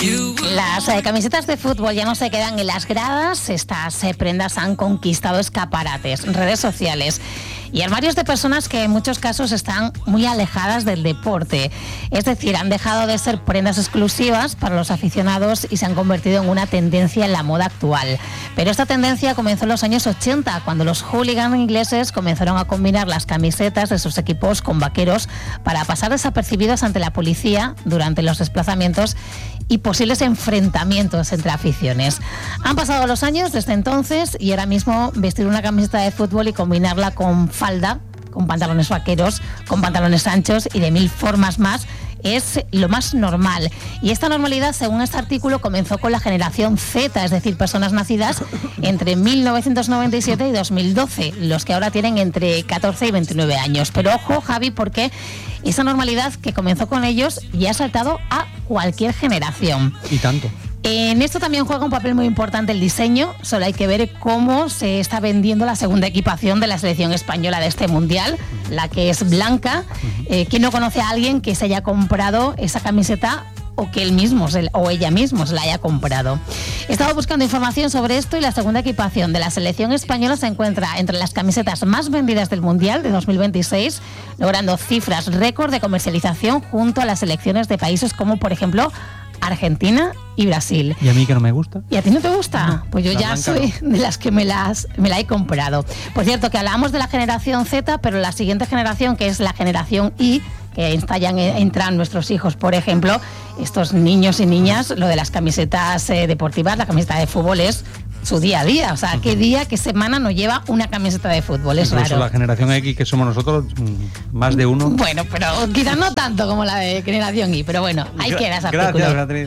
Las camisetas de fútbol ya no se quedan en las gradas. Estas prendas han conquistado escaparates, redes sociales y armarios de personas que en muchos casos están muy alejadas del deporte. Es decir, han dejado de ser prendas exclusivas para los aficionados y se han convertido en una tendencia en la moda actual. Pero esta tendencia comenzó en los años 80, cuando los hooligans ingleses comenzaron a combinar las camisetas de sus equipos con vaqueros para pasar desapercibidos ante la policía durante los desplazamientos y posibles enfrentamientos entre aficiones. Han pasado los años desde entonces y ahora mismo vestir una camiseta de fútbol y combinarla con falda, con pantalones vaqueros, con pantalones anchos y de mil formas más es lo más normal. Y esta normalidad, según este artículo, comenzó con la generación Z, es decir, personas nacidas entre 1997 y 2012, los que ahora tienen entre 14 y 29 años. Pero ojo, Javi, porque esa normalidad que comenzó con ellos ya ha saltado a cualquier generación. Y tanto. En esto también juega un papel muy importante el diseño. Solo hay que ver cómo se está vendiendo la segunda equipación de la selección española de este mundial, la que es blanca. ¿Quién no conoce a alguien que se haya comprado esa camiseta o que él mismo o ella misma se la haya comprado? He estado buscando información sobre esto y la segunda equipación de la selección española se encuentra entre las camisetas más vendidas del mundial de 2026, logrando cifras récord de comercialización junto a las selecciones de países como, por ejemplo, Argentina y Brasil. ¿Y a mí que no me gusta? ¿Y a ti no te gusta? No, pues yo ya soy de las que me la he comprado. Por cierto, que hablábamos de la generación Z, pero la siguiente generación, que es la generación Y, que entran nuestros hijos, por ejemplo, estos niños y niñas, lo de las camisetas deportivas, la camiseta de fútbol es su día a día. O sea, ¿qué día, qué semana no lleva una camiseta de fútbol? Es incluso raro. La generación X, que somos nosotros, más de uno. Bueno, pero quizás no tanto como la de generación Y, pero bueno, ahí queda ese artículo. Gracias, Beatriz.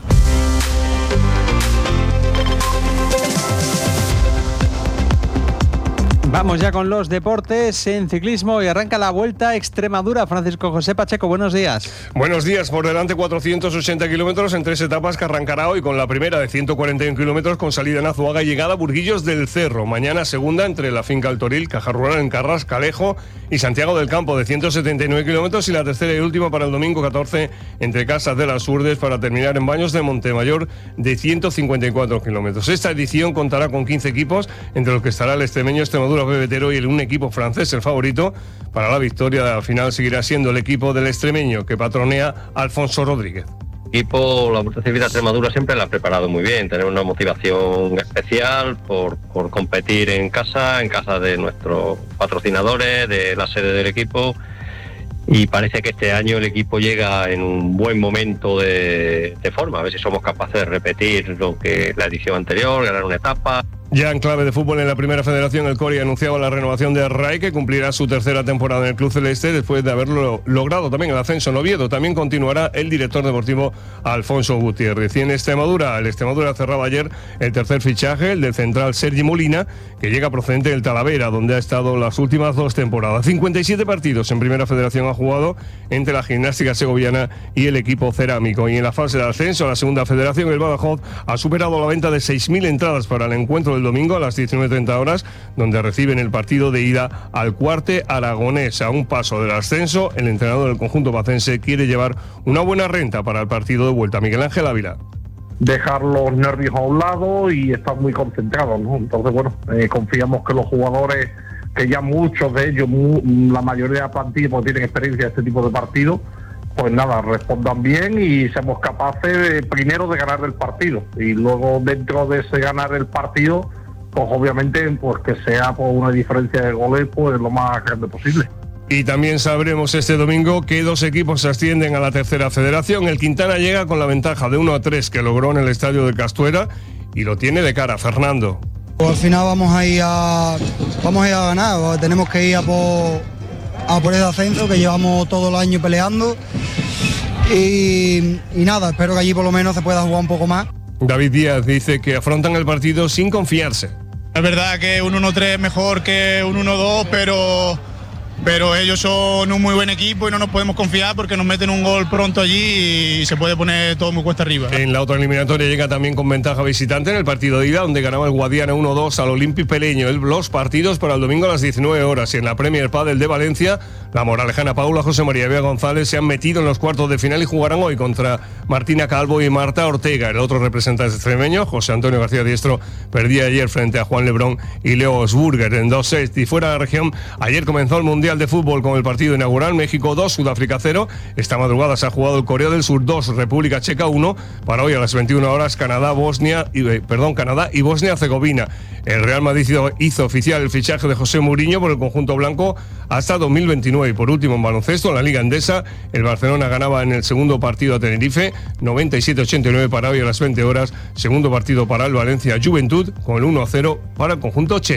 Vamos ya con los deportes en ciclismo y arranca la Vuelta a Extremadura. Francisco José Pacheco, buenos días. Buenos días, por delante 480 kilómetros en 3 etapas que arrancará hoy con la primera de 141 kilómetros con salida en Azuaga y llegada a Burguillos del Cerro. Mañana segunda entre la finca El Toril, Caja Rural en Carras, Calejo y Santiago del Campo de 179 kilómetros y la tercera y última para el domingo 14 entre Casas de las Urdes para terminar en Baños de Montemayor de 154 kilómetros. Esta edición contará con 15 equipos, entre los que estará el extremeño Extremadura Bebetero y un equipo francés, el favorito para la victoria. Al final seguirá siendo el equipo del extremeño que patronea Alfonso Rodríguez. El equipo, la Vuelta Ciclista Extremadura siempre la ha preparado muy bien, tener una motivación especial por competir en casa de nuestros patrocinadores, de la sede del equipo, y parece que este año el equipo llega en un buen momento de forma, a ver si somos capaces de repetir lo que la edición anterior, ganar una etapa. Ya en clave de fútbol en la Primera Federación, el Cori anunciaba la renovación de Ray, que cumplirá su tercera temporada en el Club Celeste después de haberlo logrado también el ascenso en Oviedo. También continuará el director deportivo Alfonso Gutiérrez. Y en Extremadura, el Extremadura cerraba ayer el tercer fichaje, el del central Sergi Molina, que llega procedente del Talavera, donde ha estado las últimas 2 temporadas. 57 partidos en Primera Federación ha jugado entre la Gimnástica Segoviana y el equipo cerámico. Y en la fase de ascenso a la Segunda Federación, el Badajoz ha superado la venta de 6.000 entradas para el encuentro del domingo a las 19:30 horas, donde reciben el partido de ida al Cuarte Aragonés. A un paso del ascenso, el entrenador del conjunto pacense quiere llevar una buena renta para el partido de vuelta. Miguel Ángel Ávila. Dejar los nervios a un lado y estar muy concentrados, ¿no? Entonces, bueno, confiamos que los jugadores, que ya muchos de ellos, la mayoría de la plantilla, pues tienen experiencia en este tipo de partidos, pues nada, respondan bien y seamos capaces primero de ganar el partido y luego dentro de ese ganar el partido, pues obviamente pues que sea por una diferencia de goles pues lo más grande posible. Y también sabremos este domingo que 2 equipos ascienden a la tercera federación. El Quintana llega con la ventaja de 1-3 que logró en el estadio de Castuera y lo tiene de cara. Fernando. Pues al final vamos a ir a ganar, tenemos que ir a por ese ascenso que llevamos todo el año peleando y nada, espero que allí por lo menos se pueda jugar un poco más. David Díaz dice que afrontan el partido sin confiarse. Es verdad que un 1-3 es mejor que un 1-2, pero pero ellos son un muy buen equipo y no nos podemos confiar porque nos meten un gol pronto allí y se puede poner todo muy cuesta arriba. En la otra eliminatoria llega también con ventaja visitante en el partido de ida, donde ganaba el Guadiana 1-2 al Olympique Peleño. Los partidos para el domingo a las 19 horas. Y en la Premier Padel de Valencia, la moralejana Paula José María Bea González se han metido en los cuartos de final y jugarán hoy contra Martina Calvo y Marta Ortega. El otro representante extremeño, José Antonio García Diestro, perdía ayer frente a Juan Lebrón y Leo Osburger en 2-6. Y fuera de la región, ayer comenzó el Mundial de Fútbol con el partido inaugural. México 2, Sudáfrica 0. Esta madrugada se ha jugado el Corea del Sur 2, República Checa 1. Para hoy a las 21 horas Canadá y Bosnia-Herzegovina. El Real Madrid hizo oficial el fichaje de José Mourinho por el conjunto blanco hasta 2029. Y por último, en baloncesto, en la Liga Endesa, el Barcelona ganaba en el segundo partido a Tenerife, 97-89 para hoy a las 20 horas. Segundo partido para el Valencia Juventud, con el 1-0 para el conjunto Che.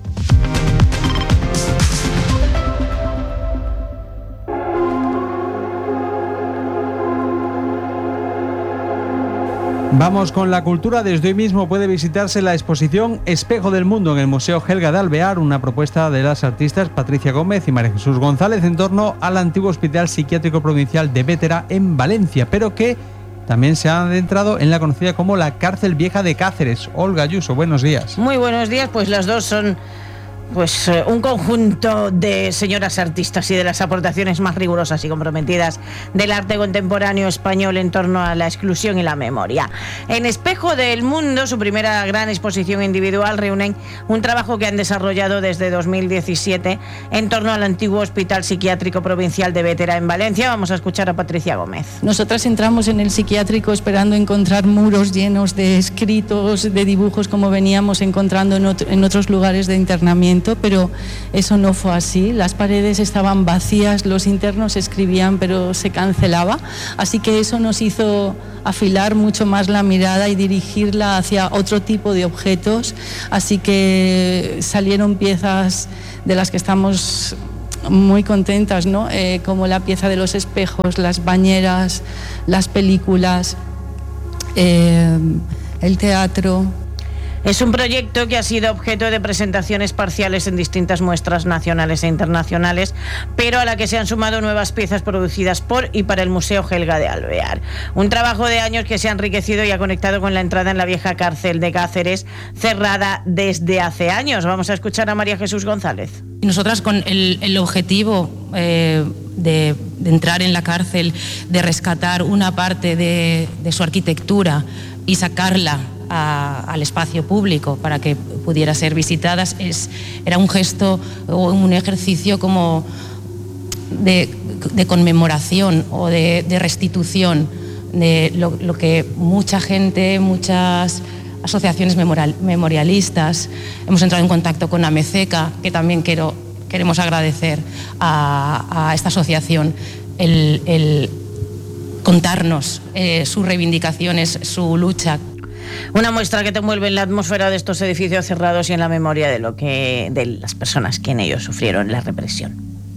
Vamos con la cultura. Desde hoy mismo puede visitarse la exposición Espejo del Mundo en el Museo Helga de Alvear, una propuesta de las artistas Patricia Gómez y María Jesús González en torno al antiguo Hospital Psiquiátrico Provincial de Vétera en Valencia, pero que también se ha adentrado en la conocida como la Cárcel Vieja de Cáceres. Olga Ayuso, buenos días. Muy buenos días, pues las dos son un conjunto de señoras artistas y de las aportaciones más rigurosas y comprometidas del arte contemporáneo español en torno a la exclusión y la memoria. En Espejo del Mundo, su primera gran exposición individual, reúnen un trabajo que han desarrollado desde 2017 en torno al antiguo Hospital Psiquiátrico Provincial de Vétera en Valencia. Vamos a escuchar a Patricia Gómez. Nosotras entramos en el psiquiátrico esperando encontrar muros llenos de escritos, de dibujos como veníamos encontrando en otros lugares de internamiento, pero eso no fue así. Las paredes estaban vacías, los internos escribían pero se cancelaba, así que eso nos hizo afilar mucho más la mirada y dirigirla hacia otro tipo de objetos, así que salieron piezas de las que estamos muy contentas, ¿no? Como la pieza de los espejos, las bañeras, las películas, el teatro. Es un proyecto que ha sido objeto de presentaciones parciales en distintas muestras nacionales e internacionales, pero a la que se han sumado nuevas piezas producidas por y para el Museo Helga de Alvear. Un trabajo de años que se ha enriquecido y ha conectado con la entrada en la vieja cárcel de Cáceres, cerrada desde hace años. Vamos a escuchar a María Jesús González. Nosotras con el objetivo de entrar en la cárcel, de rescatar una parte de su arquitectura y sacarla al espacio público para que pudiera ser visitadas, era un gesto o un ejercicio como de conmemoración o de restitución de lo que mucha gente, muchas asociaciones memorialistas, hemos entrado en contacto con Amezeca, que también queremos agradecer a esta asociación el contarnos sus reivindicaciones, su lucha. Una muestra que te envuelve en la atmósfera de estos edificios cerrados y en la memoria de las personas que en ellos sufrieron la represión.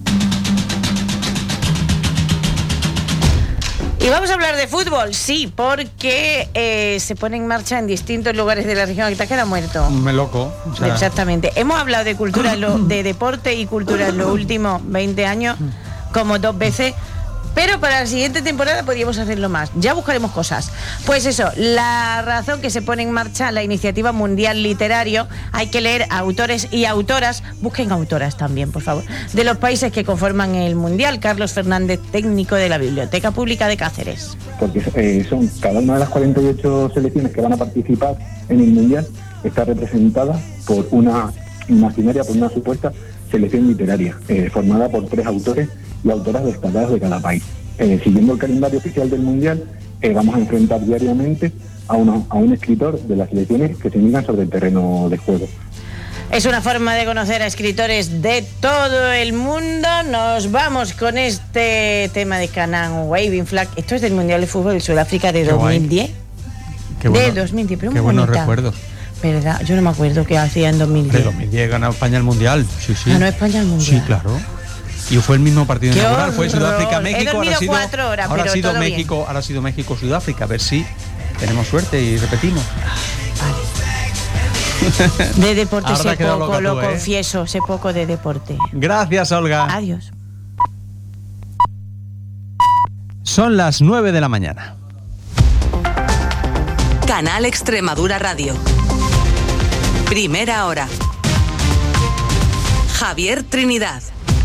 Y vamos a hablar de fútbol, sí, porque se pone en marcha en distintos lugares de la región. ¿Te queda muerto? Me loco. O sea... Exactamente. Hemos hablado de cultura, de deporte y cultura en los últimos 20 años, como 2 veces. Pero para la siguiente temporada podríamos hacerlo más. Ya buscaremos cosas. Pues eso, la razón que se pone en marcha la iniciativa Mundial Literario, hay que leer a autores y autoras, busquen autoras también, por favor, de los países que conforman el Mundial. Carlos Fernández, técnico de la Biblioteca Pública de Cáceres. Porque son cada una de las 48 selecciones que van a participar en el Mundial está representada por una imaginaria, por una supuesta selección literaria, formada por 3 autores y autoras destacadas de cada país. Siguiendo el calendario oficial del Mundial, vamos a enfrentar diariamente a un escritor de las selecciones que se miran sobre el terreno de juego. Es una forma de conocer a escritores de todo el mundo. Nos vamos con este tema de Canaan Waving Flag. Esto es del Mundial de Fútbol de Sudáfrica de 2010. Qué bueno, de 2010, pero qué buenos recuerdos. ¿Verdad? Yo no me acuerdo qué hacía en 2010. De 2010 ganó España el Mundial. Sí, sí. ¿Ganó España el Mundial? Sí, claro. Y fue el mismo partido inaugural, fue Sudáfrica-México. He dormido 4 horas, ahora pero ha sido todo México, bien. Ahora ha sido México-Sudáfrica. A ver si tenemos suerte y repetimos. Vale. De deporte Ahora sé queda poco, loca lo tú, ¿eh? confieso, sé poco de deporte. Gracias, Olga. Adiós. Son las 9 de la mañana. Canal Extremadura Radio. Primera hora. Javier Trinidad.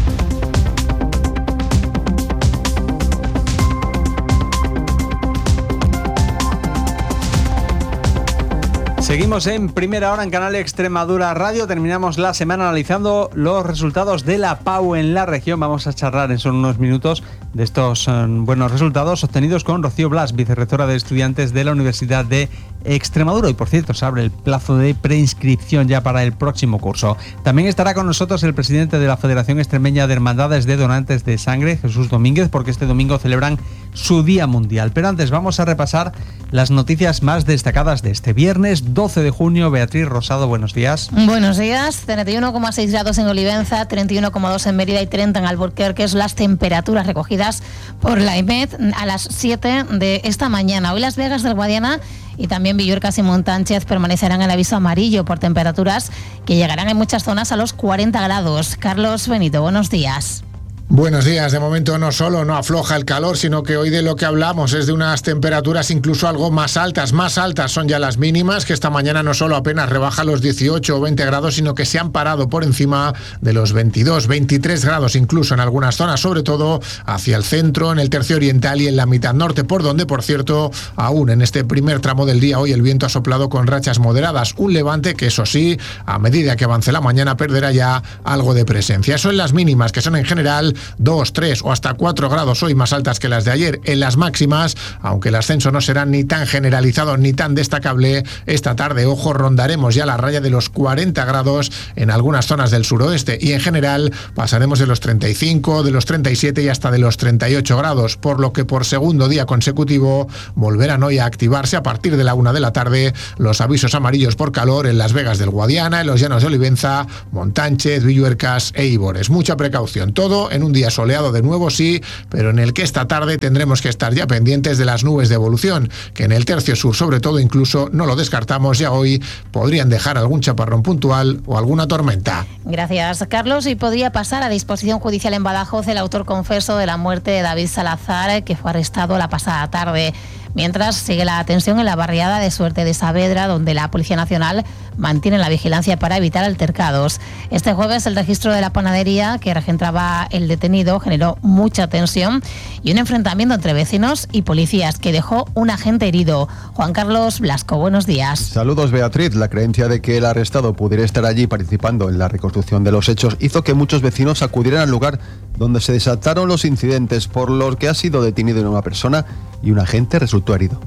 Seguimos en Primera Hora en Canal Extremadura Radio. Terminamos la semana analizando los resultados de la PAU en la región. Vamos a charlar en solo unos minutos de estos buenos resultados obtenidos con Rocío Blas, vicerrectora de estudiantes de la Universidad de Extremadura. Y por cierto, se abre el plazo de preinscripción ya para el próximo curso. También estará con nosotros el presidente de la Federación Extremeña de Hermandades de Donantes de Sangre, Jesús Domínguez, porque este domingo celebran su Día Mundial. Pero antes vamos a repasar las noticias más destacadas de este viernes 12 de junio. Beatriz Rosado, buenos días. Buenos días. 31,6 grados en Olivenza, 31,2 en Mérida y 30 en Alburquerque, las temperaturas recogidas por la IMED a las 7 de esta mañana. Hoy Las Vegas del Guadiana y también Villuercas y Montánchez permanecerán en aviso amarillo por temperaturas que llegarán en muchas zonas a los 40 grados. Carlos Benito, buenos días. Buenos días. De momento no solo no afloja el calor, sino que hoy de lo que hablamos es de unas temperaturas incluso algo más altas. Más altas son ya las mínimas, que esta mañana no solo apenas rebaja los 18 o 20 grados, sino que se han parado por encima de los 22, 23 grados incluso en algunas zonas, sobre todo hacia el centro, en el tercio oriental y en la mitad norte, por donde, por cierto, aún en este primer tramo del día hoy el viento ha soplado con rachas moderadas. Un levante que, eso sí, a medida que avance la mañana perderá ya algo de presencia. Eso en las mínimas, que son en general 2, 3 o hasta 4 grados hoy más altas que las de ayer. En las máximas, aunque el ascenso no será ni tan generalizado ni tan destacable, esta tarde, ojo, rondaremos ya la raya de los 40 grados en algunas zonas del suroeste y en general pasaremos de los 35, de los 37 y hasta de los 38 grados, por lo que por segundo día consecutivo volverán hoy a activarse a partir de la 1 de la tarde los avisos amarillos por calor en Las Vegas del Guadiana, en los llanos de Olivenza, Montánchez, Villuercas e Ibores. Mucha precaución, todo en un día soleado de nuevo, sí, pero en el que esta tarde tendremos que estar ya pendientes de las nubes de evolución, que en el tercio sur sobre todo incluso no lo descartamos, ya hoy podrían dejar algún chaparrón puntual o alguna tormenta. Gracias, Carlos. Y podría pasar a disposición judicial en Badajoz el autor confeso de la muerte de David Salazar, que fue arrestado la pasada tarde. Mientras sigue la tensión en la barriada de Suerte de Saavedra, donde la Policía Nacional mantiene la vigilancia para evitar altercados. Este jueves el registro de la panadería que regentaba el detenido generó mucha tensión y un enfrentamiento entre vecinos y policías que dejó un agente herido. Juan Carlos Blasco, buenos días. Saludos, Beatriz. La creencia de que el arrestado pudiera estar allí participando en la reconstrucción de los hechos hizo que muchos vecinos acudieran al lugar donde se desataron los incidentes, por los que ha sido detenido una persona y un agente resultó herido.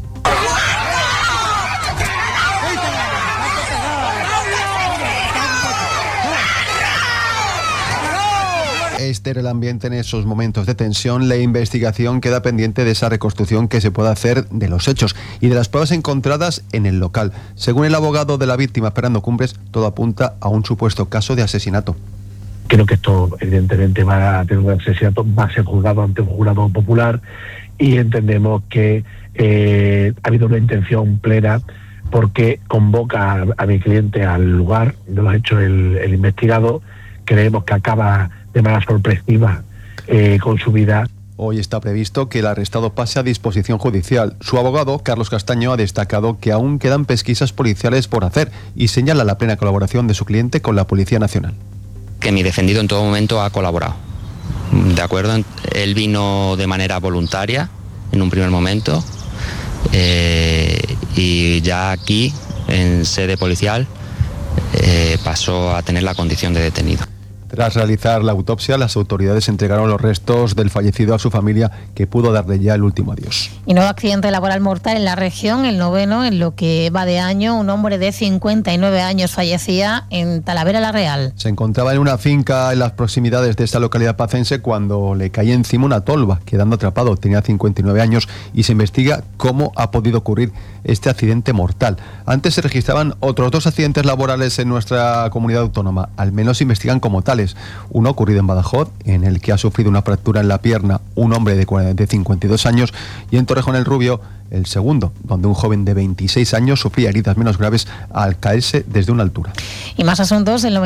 Este era el ambiente en esos momentos de tensión. La investigación queda pendiente de esa reconstrucción que se pueda hacer de los hechos y de las pruebas encontradas en el local. Según el abogado de la víctima, Fernando Cumbres, todo apunta a un supuesto caso de asesinato. Creo que esto evidentemente va a tener un asesinato, va a ser juzgado ante un jurado popular y entendemos que ha habido una intención plena porque convoca a mi cliente al lugar de los hechos el investigado. Creemos que acaba de manera sorpresiva con su vida. Hoy está previsto que el arrestado pase a disposición judicial. Su abogado, Carlos Castaño, ha destacado que aún quedan pesquisas policiales por hacer y señala la plena colaboración de su cliente con la Policía Nacional. Que mi defendido en todo momento ha colaborado. ¿De acuerdo? Él vino de manera voluntaria en un primer momento y ya aquí, en sede policial, pasó a tener la condición de detenido. Tras realizar la autopsia, las autoridades entregaron los restos del fallecido a su familia, que pudo darle ya el último adiós. Y nuevo accidente laboral mortal en la región, el noveno en lo que va de año. Un hombre de 59 años fallecía en Talavera la Real. Se encontraba en una finca en las proximidades de esta localidad pacense cuando le caía encima una tolva, quedando atrapado. Tenía 59 años y se investiga cómo ha podido ocurrir este accidente mortal. Antes se registraban otros 2 accidentes laborales en nuestra comunidad autónoma, al menos se investigan como tales. Uno ocurrido en Badajoz, en el que ha sufrido una fractura en la pierna un hombre de 52 años, y en Torrejón el Rubio, el segundo, donde un joven de 26 años sufría heridas menos graves al caerse desde una altura. Y más asuntos, el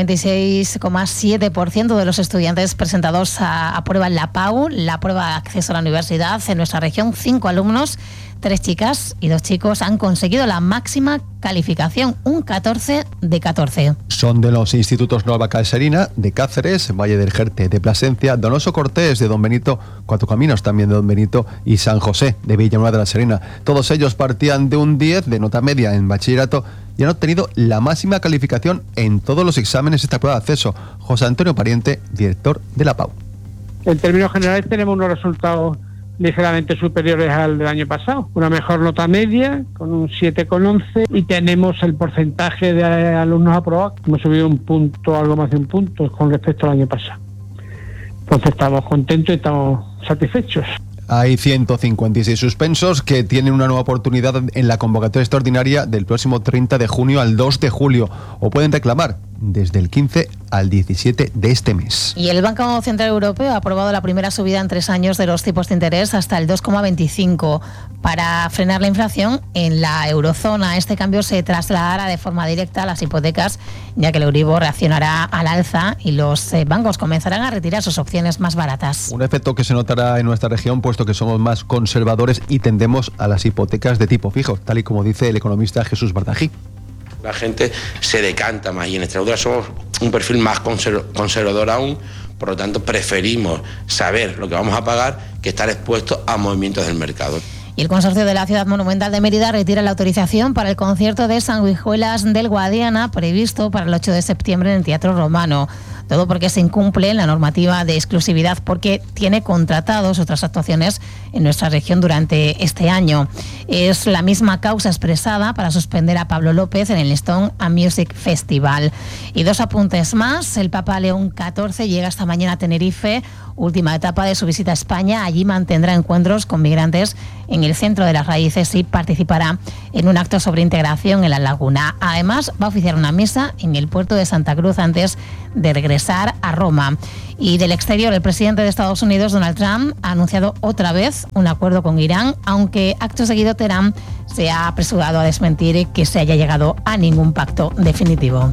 96,7% de los estudiantes presentados aprueban la PAU, la prueba de acceso a la universidad. En nuestra región, 5 alumnos, 3 chicas y 2 chicos han conseguido la máxima calificación, un 14 de 14. Son de los institutos Nueva Caserina, de Cáceres, Valle del Jerte, de Plasencia, Donoso Cortés, de Don Benito, Cuatro Caminos también de Don Benito y San José, de Villanueva de la Serena. Todos ellos partían de un 10 de nota media en bachillerato y han obtenido la máxima calificación en todos los exámenes de esta prueba de acceso. José Antonio Pariente, director de la PAU. En términos generales tenemos unos resultados ligeramente superiores al del año pasado, una mejor nota media con un 7,11 y tenemos el porcentaje de alumnos aprobados, hemos subido un punto, algo más de un punto con respecto al año pasado. Entonces estamos contentos y estamos satisfechos. Hay 156 suspensos que tienen una nueva oportunidad en la convocatoria extraordinaria del próximo 30 de junio al 2 de julio o pueden reclamar desde el 15 al 17 de este mes. Y el Banco Central Europeo ha aprobado la primera subida en 3 años de los tipos de interés hasta el 2,25 para frenar la inflación en la eurozona. Este cambio se trasladará de forma directa a las hipotecas, ya que el Euribor reaccionará al alza y los bancos comenzarán a retirar sus opciones más baratas. Un efecto que se notará en nuestra región, puesto que somos más conservadores y tendemos a las hipotecas de tipo fijo, tal y como dice el economista Jesús Bardají. La gente se decanta más y en Extremadura somos un perfil más conservador aún, por lo tanto preferimos saber lo que vamos a pagar que estar expuestos a movimientos del mercado. Y el Consorcio de la Ciudad Monumental de Mérida retira la autorización para el concierto de Sanguijuelas del Guadiana previsto para el 8 de septiembre en el Teatro Romano. Todo porque se incumple la normativa de exclusividad porque tiene contratados otras actuaciones en nuestra región durante este año. Es la misma causa expresada para suspender a Pablo López en el Stone and Music Festival. Y 2 apuntes más. El Papa León XIV llega esta mañana a Tenerife, última etapa de su visita a España. Allí mantendrá encuentros con migrantes en el Centro de las Raíces y participará en un acto sobre integración en la laguna. Además, va a oficiar una misa en el puerto de Santa Cruz antes de regresar a Roma. Y del exterior, el presidente de Estados Unidos, Donald Trump, ha anunciado otra vez un acuerdo con Irán, aunque acto seguido Teherán se ha apresurado a desmentir que se haya llegado a ningún pacto definitivo.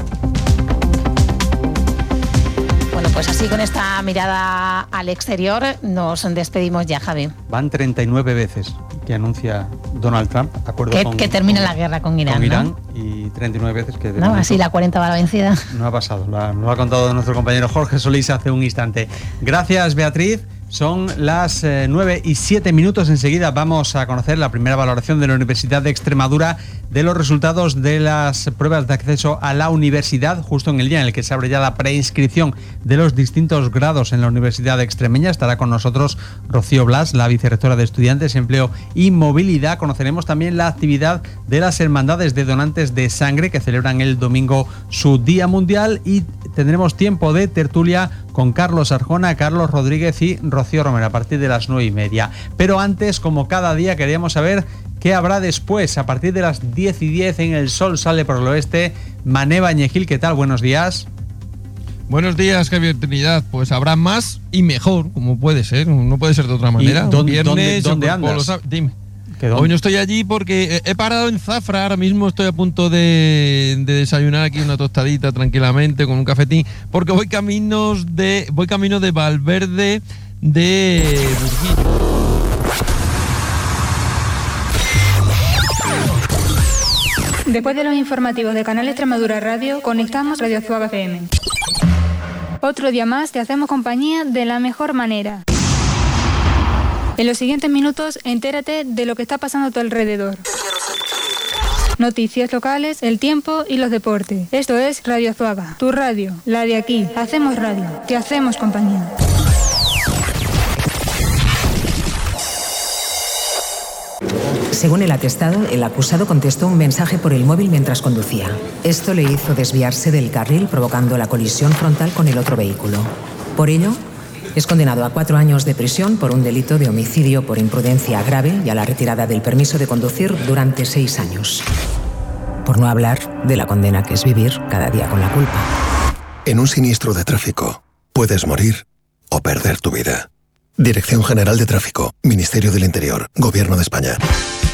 Bueno, pues así con esta mirada al exterior nos despedimos ya, Javi. Van 39 veces que anuncia Donald Trump acuerdo que termina la guerra con Irán, con Irán, ¿no? Y 39 veces que... No, así la 40 va la vencida. No ha pasado, lo ha contado nuestro compañero Jorge Solís hace un instante. Gracias, Beatriz. Son las 9:07. Enseguida vamos a conocer la primera valoración de la Universidad de Extremadura de los resultados de las pruebas de acceso a la universidad, justo en el día en el que se abre ya la preinscripción de los distintos grados en la Universidad Extremeña. Estará con nosotros Rocío Blas, la vicerrectora de Estudiantes, Empleo y Movilidad. Conoceremos también la actividad de las hermandades de donantes de sangre que celebran el domingo su Día Mundial y tendremos tiempo de tertulia con Carlos Arjona, Carlos Rodríguez y Rocío Romero a partir de las 9:30. Pero antes, como cada día, queríamos saber qué habrá después. A partir de las 10:10 en El Sol Sale por el Oeste. Mané Bañegil, ¿qué tal? Buenos días. Buenos días, Javier Trinidad. Pues habrá más y mejor, como puede ser. No puede ser de otra manera. ¿Dónde andas? Dime. Hoy no estoy allí porque he parado en Zafra, ahora mismo estoy a punto de desayunar aquí una tostadita tranquilamente con un cafetín, porque voy camino de Valverde de Burguillo. Después de los informativos de Canal Extremadura Radio, conectamos Radio Zuaga FM. Otro día más te hacemos compañía de la mejor manera. En los siguientes minutos, entérate de lo que está pasando a tu alrededor. Noticias locales, el tiempo y los deportes. Esto es Radio Zuaga, tu radio, la de aquí. Hacemos radio, te hacemos compañía. Según el atestado, el acusado contestó un mensaje por el móvil mientras conducía. Esto le hizo desviarse del carril, provocando la colisión frontal con el otro vehículo. Por ello, es condenado a 4 años de prisión por un delito de homicidio por imprudencia grave y a la retirada del permiso de conducir durante 6 años. Por no hablar de la condena que es vivir cada día con la culpa. En un siniestro de tráfico, puedes morir o perder tu vida. Dirección General de Tráfico, Ministerio del Interior, Gobierno de España.